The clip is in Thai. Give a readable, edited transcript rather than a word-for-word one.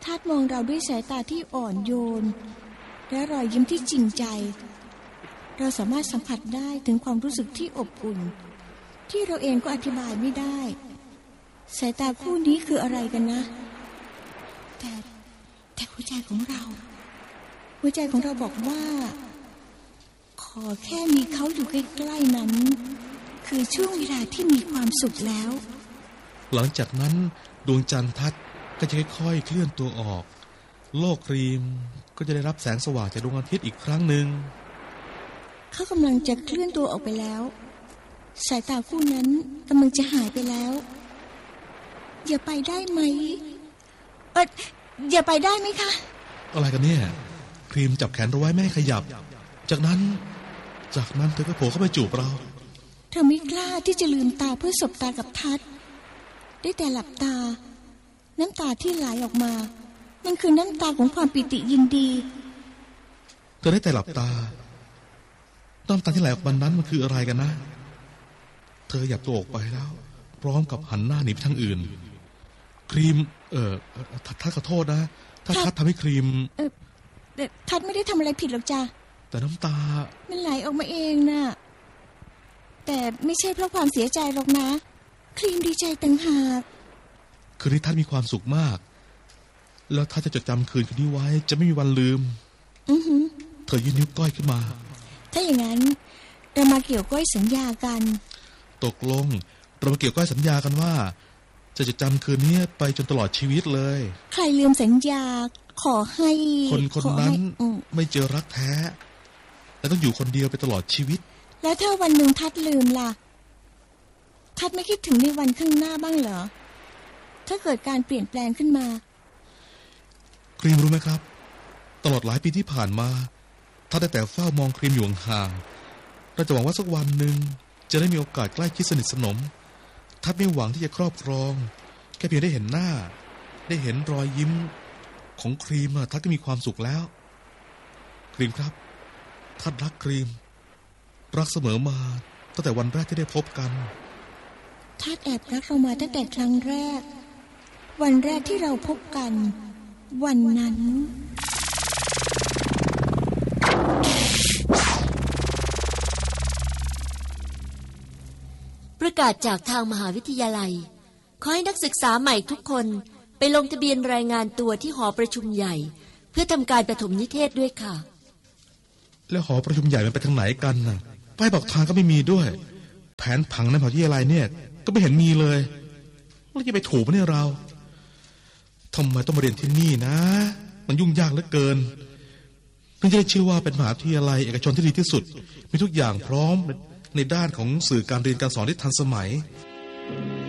ทัดมองเราด้วยสายตาที่อ่อนโยนและรอยยิ้มที่จริงใจเราสามารถสัมผัสได้ถึงความรู้สึกที่อบอุ่นที่เราเองก็อธิบายไม่ได้สายตาคู่นี้คืออะไรกันนะแต่หัวใจของเราบอกว่าขอแค่มีเขาอยู่ใกล้ๆนั้นคือช่วงเวลาที่มีความสุขแล้วหลังจากนั้นดวงจันทร์ทัดก็จะค่อยๆเคลื่อนตัวออกโลกครีมก็จะได้รับแสงสว่างจากดวงอาทิตย์อีกครั้งหนึ่งเขากำลังจะเคลื่อนตัวออกไปแล้วสายตาคู่นั้นกำลังจะหายไปแล้วอย่าไปได้ไหมอย่าไปได้ไหมคะอะไรกันเนี่ยครีมจับแขนเราไว้ไม่ให้ขยับจากนั้นเธอก็โผล่เข้าไปจูบเราเธอไม่กล้าที่จะลืมตาเพื่อสบตากับทัดได้แต่หลับตาน้ำตาที่ไหลออกมามันคือน้ำตาของความปิติยินดีเธอได้แต่หลับตาน้ำตาที่ไหลออกมานั้นมันคืออะไรกันนะเธอหยับตัวออกไปแล้วพร้อมกับหันหน้าหนีไปทางอื่นครีมทัดขอโทษนะถ้าทัดทำให้ครีมทัดไม่ได้ทำอะไรผิดหรอกจ้ะแต่น้ำตามันไหลออกมาเองน่ะแต่ไม่ใช่เพราะความเสียใจหรอกนะครีมดีใจต่างหากคืนนี้ทัดมีความสุขมากแล้วถ้าจะจดจำคืนนี้ไว้จะไม่มีวันลืมเธอยื่นนิ้วก้อยขึ้นมาถ้าอย่างนั้นเรามาเกี่ยวก้อยสัญญากันตกลงเรามาเกี่ยวก้อยสัญญากันว่าจะจดจำคืนนี้ไปจนตลอดชีวิตเลยใครลืมสัญญาขอให้คนนั้นไม่เจอรักแท้และต้องอยู่คนเดียวไปตลอดชีวิตแล้วถ้าวันหนึ่งทัดลืมล่ะทัดไม่คิดถึงในวันข้างหน้าบ้างเหรอถ้าเกิดการเปลี่ยนแปลงขึ้นมาครีมรู้ไหมครับตลอดหลายปีที่ผ่านมาทัดได้แต่เฝ้ามองครีมอยู่ห่างๆเราจะหวังว่าสักวันหนึ่งจะได้มีโอกาสใกล้ชิดสนิทสนมทัดไม่หวังที่จะครอบครองแค่เพียงได้เห็นหน้าได้เห็นรอยยิ้มของครีมทัดก็มีความสุขแล้วครีมครับทัดรักครีมรักเสมอมาตั้งแต่วันแรกที่ได้พบกันทัดแอบรักเรามาตั้งแต่ครั้งแรกวันแรกที่เราพบกันวันนั้นประกาศจากทางมหาวิทยาลัยขอให้นักศึกษาใหม่ทุกคนไปลงทะเบียนรายงานตัวที่หอประชุมใหญ่เพื่อทำการปฐมนิเทศด้วยค่ะแล้วหอประชุมใหญ่มันไปทางไหนกันน่ะป้ายบอกทางก็ไม่มีด้วยแผนผังในมหาวิทยาลัยเนี่ยก็ไม่เห็นมีเลยแล้วจะไปถูกมั้ยเนี่ยเราทำไมต้องมาเรียนที่นี่นะมันยุ่งยากเหลือเกินเพื่อจะได้ชื่อว่าเป็นมหาวิทยาลัยเอกชนที่ดีที่สุดมีทุกอย่างพร้อมในด้านของสื่อการเรียนการสอนที่ทันสมัย